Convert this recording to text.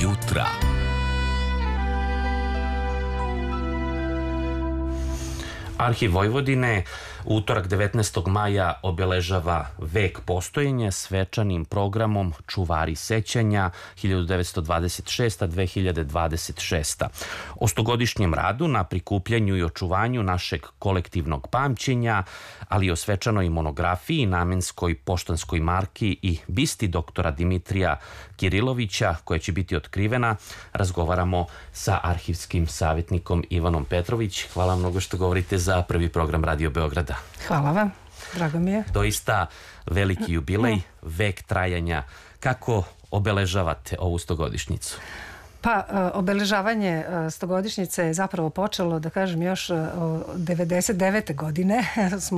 jutra. Arhiv Vojvodine utorak 19. maja obeležava vek postojenja svečanim programom Čuvari sećanja 1926-2026. O stogodišnjem radu na prikupljanju i očuvanju našeg kolektivnog pamćenja, ali i o svečanoj monografiji, namenskoj poštanskoj marki i bisti doktora Dimitrija Kirilovića, koja će biti otkrivena, razgovaramo sa arhivskim savjetnikom Ivanom Petrović. Hvala mnogo što govorite za Prvi program Radio Beograda. Hvala vam, drago mi je. Doista veliki jubilej, vek trajanja. Kako obeležavate ovu stogodišnjicu? Pa, obeležavanje stogodišnjice je zapravo počelo, da kažem, još 99. godine smo